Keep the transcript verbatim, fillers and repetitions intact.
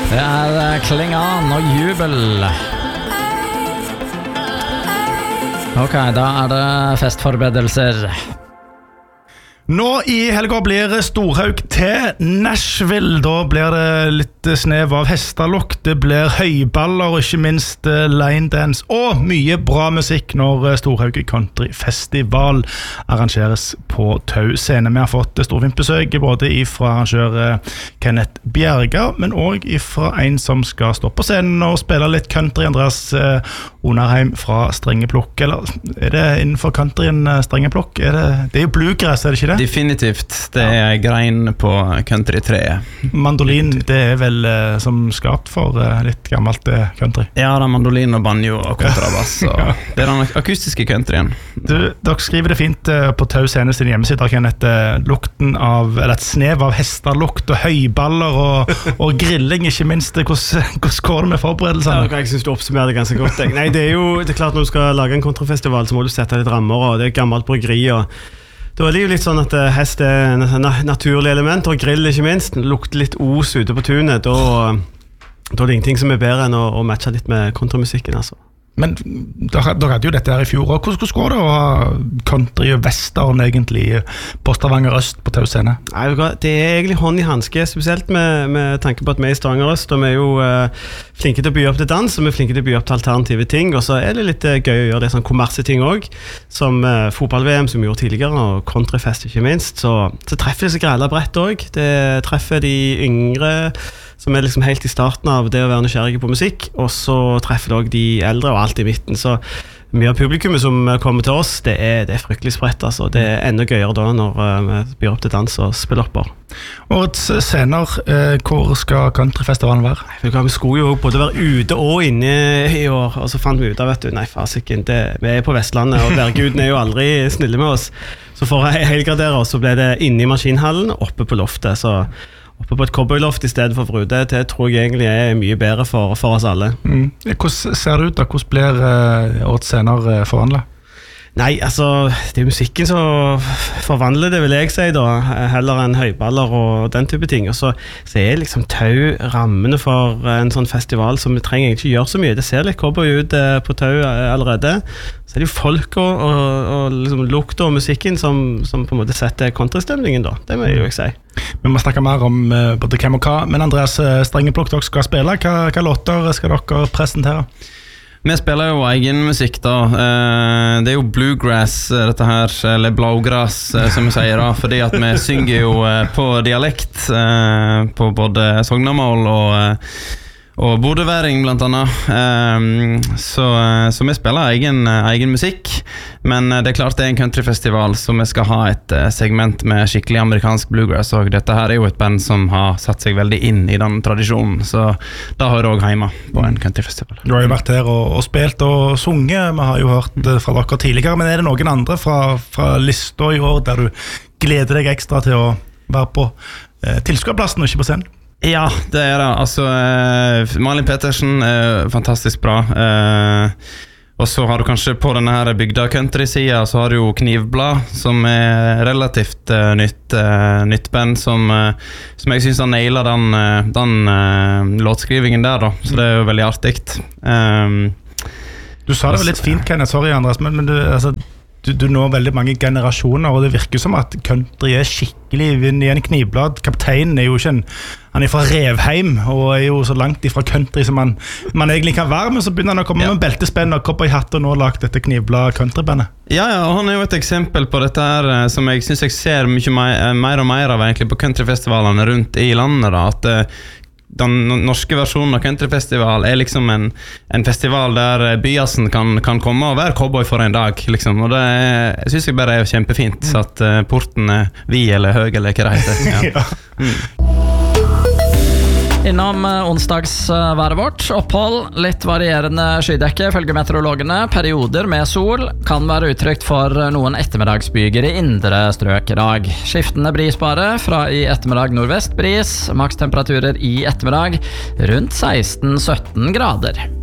Det er Klingan og Jubel. Ok, da er det festforberedelser. Nå i helga blir Storhaug til Nashville. Da blir det litt snev av hestelukt, det blir høyballer og ikke minst line dance og mye bra musikk når Storhaug Country Festival arrangeres på Tau scene. Vi har fått storfint besøk både fra arrangør Kenneth Bjerga, men også fra en som skal stå på scenen og spille litt country, Andreas Onarheim fra Strengeplukk. Eller er det innenfor countryen Strengeplukk? Er det, det er jo bluegrass, er det ikke det? Definitivt, det er grein på countrytreet. Mandolin, det er vel eh, som skapt for eh, litt gammelt eh, country. Ja, det er mandolin og banjo og kontrabass. Og ja. Det er den akustiske countryen. Du, dere skriver det fint eh, på Tau Scene sin hjemmeside, Kenneth. Eh, lukten av, eller et snev av hestelukt og høyballer og, og grilling, ikke minst. Hvordan, hvordan går det med forberedelsene? Ja, jeg synes du oppsummerer det ganske godt. Nei, det er jo det er klart når du skal lage en countryfestival, så må du sette litt rammer, og det er gammelt bryggeri, og da er det jo litt sånn at hest er en naturlig element, og grill ikke minst. Lukter litt os ute på tunet, og da er det ingenting som er bedre enn å, å matche litt med kontramusikken, altså. Men dere hadde jo dette her i fjor, og hvordan, hvordan går det å ha country og western egentlig på Stavanger Øst på Tau Scene? Nei, det er egentlig hånd i handske, spesielt med, med tanke på at vi er i Stavanger Øst, og vi er jo uh, flinke til å by opp til dans, og vi er flinke til å by opp til alternative ting, og så er det litt uh, gøy å gjøre det sånn kommerseting også, som uh, fotball-V M som vi gjorde tidligere, og countryfest ikke minst, så, så treffer det så grella bredt også. Det treffer de yngre, som er liksom helt i starten av det å være nysgjerrig på musikk, og så treffer det også de eldre og alt i midten, så mye av publikummet som kommer til oss, det er, det er fryktelig spredt, altså. Det er enda gøyere da når uh, vi byr opp til dans og spiller opp. Årets scener, eh, hvor skal countryfestivalen være? Vi skulle jo både være ute og inne i år, og så fant vi ut av, vet du, nei fasiken, det, vi er på Vestlandet, og værguden er jo aldri snille med oss, så for å helgradere oss, så ble det inne i maskinhallen, oppe på loftet, så oppe på et cowboyloft i stedet for Frude, det tror jeg egentlig er mye bedre for, for oss alle. Mm. Hvordan ser det ut da? Hvordan blir uh, årets scener uh, forvandlet? Nei, altså, det er musikken som forvandler det, vil jeg si da, heller enn høyballer og den type ting. Og så, så er liksom Tau rammene for en sånn festival som vi trenger ikke gjøre så mye. Det ser litt cowboy ut eh, på Tau allerede. Så er det jo folk og, og, og liksom lukta og musikken som, som på en måte setter kontrastemningen da. Det må jeg jo ikke si. Vi må snakke mer om uh, både hvem og hva, men Andreas Strengeplukk, dere skal spille. Hva, hva låter skal dere presentere? Vi spiller jo egen musikk da. Det er jo bluegrass dette her, eller blågras som vi sier da, fordi at vi synger jo på dialekt på både sognamål og og bodøværing blant annet. Så, så vi spiller egen, egen musikk, men det er klart det er en countryfestival, så vi skal ha et segment med skikkelig amerikansk bluegrass, og dette her er jo et band som har satt seg veldig inn i den tradisjonen, så da hører jeg også hjemme på en countryfestival. Du har jo vært her og, og spilt og sunget, vi har jo hørt fra dere tidligere, men er det noen andre fra, fra lista i år der du gleder deg ekstra til å være på eh, tilskuerplassen og ikke på scenen? Ja, det er det. Altså, eh, Malin Petersen er fantastisk bra. Eh, og så har du kanskje på denne her bygda country-sida, så har du jo Knivblad, som er relativt eh, nytt, eh, nytt band, som, eh, som jeg synes har nailet den, den eh, låtskrivingen der, da. Så det er jo veldig artigt. Um, du sa det var litt fint, Kenneth, sorry Andreas, men, men du, altså, du, du når veldig mange generasjoner, og det virker som at country er skikkelig vinn i en Knivblad. Kapteinen er jo ikke en, han er fra Revheim, og er jo så langt ifra country som man, man egentlig kan være, men så begynner han å komme ja. med beltespenn og kopper i hatt, og nå har lagt dette Knivblad countrybandet. Ja, ja, og han er jo et eksempel på dette her, som jeg synes jeg ser mye mer, mer og mer av egentlig på countryfestivalene rundt i landet, da, at den norske versjonen av countryfestival er liksom en, en festival der byasen kan, kan komme og være cowboy for en dag, liksom. Og det er, jeg synes jeg bare er kjempefint, så at uh, porten er vid eller høy, eller hva det heter. Ja. ja. Mm. Innom onsdagsværet vårt, opphold, litt varierende skydekke, følger meteorologene, perioder med sol, kan være utrygt for noen ettermiddagsbyger i indre strøk i dag. Skiftende brisbare, fra i ettermiddag nordvest bris, makstemperaturer i ettermiddag rundt seksten sytten grader.